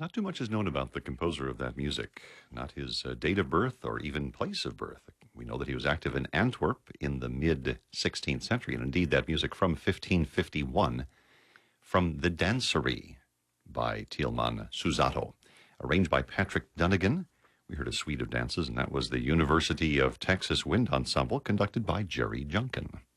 Not too much is known about the composer of that music, not his date of birth or even place of birth. We know that he was active in Antwerp in the mid 16th century, and indeed that music from 1551 from The Dancerie by Tieleman Susato, arranged by Patrick Dunnigan. We heard a suite of dances, and that was the University of Texas Wind Ensemble conducted by Jerry Junkin.